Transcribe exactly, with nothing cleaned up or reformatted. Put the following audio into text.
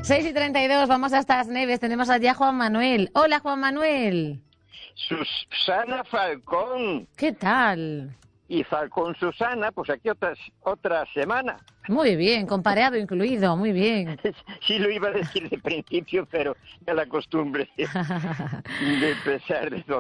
seis y treinta y dos, vamos hasta las Neves. Tenemos allí a Juan Manuel. Hola, Juan Manuel. Susana Falcón. ¿Qué tal? Y Falcón Susana, pues aquí otra, otra semana. Muy bien, con pareado incluido, muy bien. Sí lo iba a decir de principio, pero ya la costumbre de pesar de todo.